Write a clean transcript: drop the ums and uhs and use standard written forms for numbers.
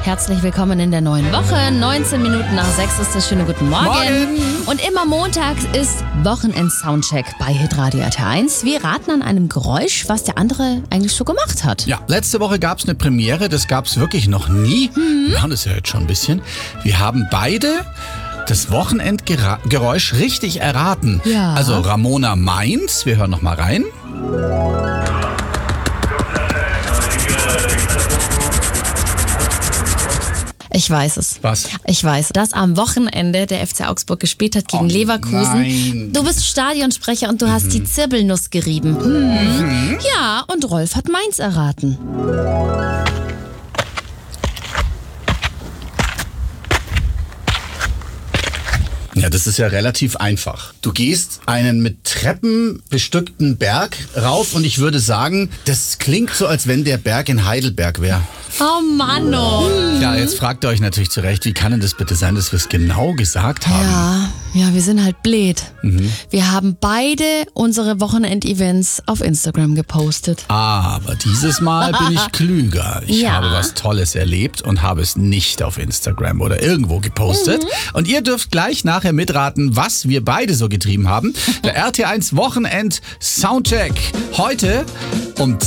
Herzlich willkommen in der neuen Woche. 19 Minuten nach 6 ist das schöne Guten Morgen. Und immer montags ist Wochenend-Soundcheck bei Hitradio RT1. Wir raten an einem Geräusch, was der andere eigentlich so gemacht hat. Ja, letzte Woche gab es eine Premiere, das gab es wirklich noch nie. Wir haben das ja jetzt schon ein bisschen. Wir haben beide das Wochenendgeräusch richtig erraten. Ja. Also Ramona meint, wir hören noch mal rein. Ich weiß es. Was? Ich weiß, dass am Wochenende der FC Augsburg gespielt hat gegen Leverkusen. Nein. Du bist Stadionsprecher und du hast die Zirbelnuss gerieben. Ja, und Rolf hat meins erraten. Ja, das ist ja relativ einfach. Du gehst einen mit Treppen bestückten Berg rauf und ich würde sagen, das klingt so, als wenn der Berg in Heidelberg wäre. Oh Manno. Ja, jetzt fragt ihr euch natürlich zu Recht, wie kann denn das bitte sein, dass wir es genau gesagt haben? Ja, wir sind halt blöd. Wir haben beide unsere Wochenend-Events auf Instagram gepostet. Aber dieses Mal bin ich klüger. Ich Ja. habe was Tolles erlebt und habe es nicht auf Instagram oder irgendwo gepostet. Und ihr dürft gleich nachher mitraten, was wir beide so getrieben haben. Der RT1 Wochenend Soundcheck. Heute um